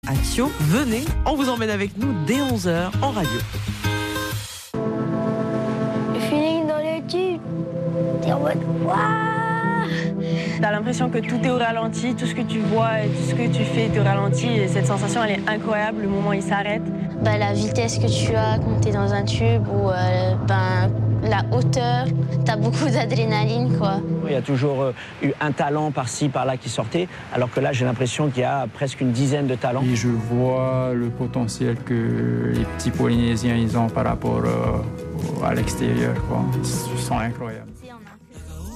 À Thio, venez, on vous emmène avec nous dès 11h en radio. Le feeling dans l'étude, t'es en mode waouh. T'as l'impression que tout est au ralenti, tout ce que tu vois et tout ce que tu fais est au ralenti et cette sensation elle est incroyable, le moment il s'arrête. La vitesse que tu as quand t'es dans un tube ou la hauteur, t'as beaucoup d'adrénaline quoi. Il y a toujours eu un talent par-ci, par-là qui sortait, alors que là j'ai l'impression qu'il y a presque une dizaine de talents. Et je vois le potentiel que les petits Polynésiens ils ont par rapport à l'extérieur, quoi. Ils sont incroyables.